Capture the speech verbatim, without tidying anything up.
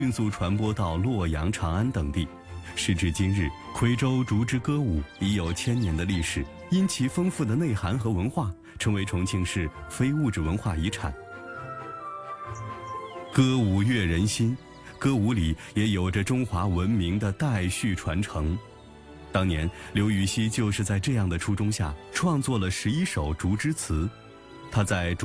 迅速传播到洛阳、长安等地。时至今日，夔州竹枝歌舞已有千年的历史，因其丰富的内涵和文化，成为重庆市非物质文化遗产。歌舞悦人心，歌舞里也有着中华文明的代续传承。当年刘禹锡就是在这样的初衷下创作了十一首竹枝词，他在